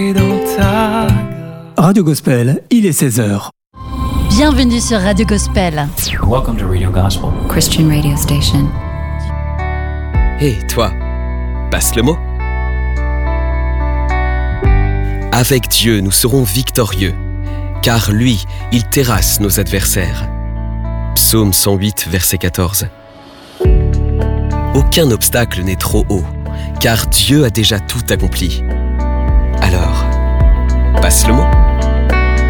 Radio Gospel, il est 16h. Bienvenue sur Radio Gospel. Welcome to Radio Gospel, Christian radio station. Hé, toi, passe le mot. Avec Dieu, nous serons victorieux, car lui, il terrasse nos adversaires. Psaume 108, verset 14. Aucun obstacle n'est trop haut, car Dieu a déjà tout accompli. Alors, passe le mot.